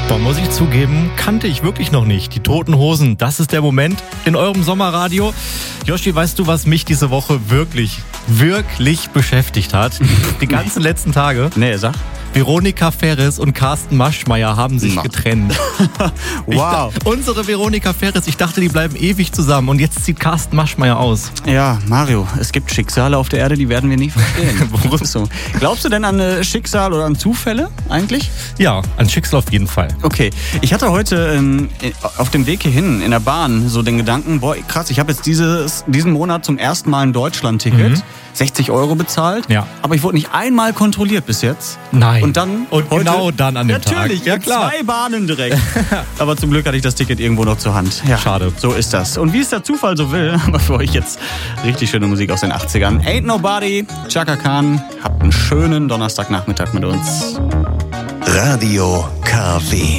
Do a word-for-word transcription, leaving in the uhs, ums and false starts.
Boah, muss ich zugeben, kannte ich wirklich noch nicht. Die Toten Hosen, das ist der Moment in eurem Sommerradio. Yoshi, weißt du, was mich diese Woche wirklich, wirklich beschäftigt hat? Die ganzen letzten Tage? Nee, sag. Veronika Ferres und Carsten Maschmeyer haben sich Na. getrennt. Wow. Ich, unsere Veronika Ferres, ich dachte, die bleiben ewig zusammen und jetzt zieht Carsten Maschmeyer aus. Ja, Mario, es gibt Schicksale auf der Erde, die werden wir nie verstehen. Worum? So. Glaubst du denn an äh, Schicksal oder an Zufälle eigentlich? Ja, ein Schicksal auf jeden Fall. Okay, ich hatte heute ähm, auf dem Weg hierhin in der Bahn so den Gedanken, boah, krass, ich habe jetzt dieses, diesen Monat zum ersten Mal ein Deutschland-Ticket, Mhm. sechzig Euro bezahlt, Ja. aber ich wurde nicht einmal kontrolliert bis jetzt. Nein. Und dann Und heute, genau dann an dem natürlich, Tag. Ja, in klar. zwei Bahnen direkt. Aber zum Glück hatte ich das Ticket irgendwo noch zur Hand. Ja, Schade. So ist das. Und wie es der Zufall so will, haben wir für euch jetzt richtig schöne Musik aus den achtzigern. Ain't Nobody, Chaka Khan. Habt einen schönen Donnerstagnachmittag mit uns. Radio K W.